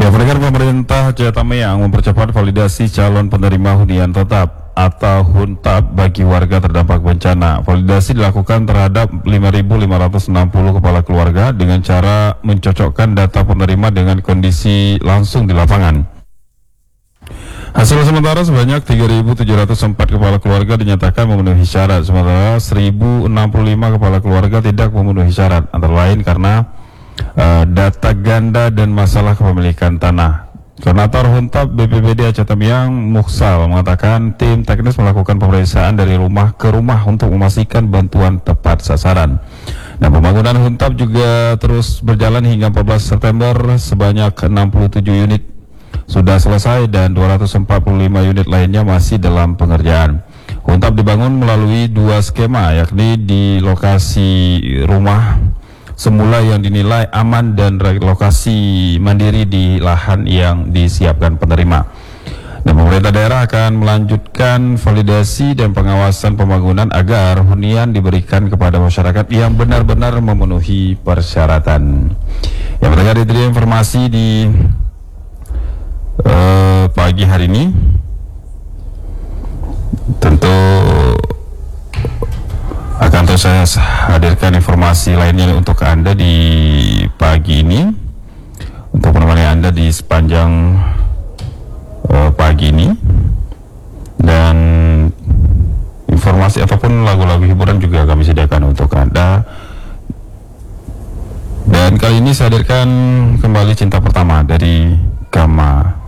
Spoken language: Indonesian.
Ya, pendengar, pemerintah Jatamiang mempercepat validasi calon penerima hunian tetap atau HUNTAP bagi warga terdampak bencana. Validasi dilakukan terhadap 5.560 kepala keluarga dengan cara mencocokkan data penerima dengan kondisi langsung di lapangan. Hasil sementara sebanyak 3.704 kepala keluarga dinyatakan memenuhi syarat, sementara 1.065 kepala keluarga tidak memenuhi syarat, antara lain karena data ganda dan masalah kepemilikan tanah. Koordinator HUNTAP BPBD Aceh Tamiang, Muksal, mengatakan tim teknis melakukan pemeriksaan dari rumah ke rumah untuk memastikan bantuan tepat sasaran. Dan pembangunan HUNTAP juga terus berjalan hingga 14 September, sebanyak 67 unit sudah selesai dan 245 unit lainnya masih dalam pengerjaan. HUNTAP dibangun melalui dua skema, yakni di lokasi rumah semula yang dinilai aman dan relokasi mandiri di lahan yang disiapkan penerima. Dan pemerintah daerah akan melanjutkan validasi dan pengawasan pembangunan agar hunian diberikan kepada masyarakat yang benar-benar memenuhi persyaratan. Yang mendengar itu dia informasi di pagi hari ini. Tentu akan terus saya hadirkan informasi lainnya untuk Anda di pagi ini, untuk menemani Anda di sepanjang pagi ini, dan informasi ataupun lagu-lagu hiburan juga kami sediakan untuk Anda. Dan kali ini saya hadirkan kembali Cinta Pertama dari Gama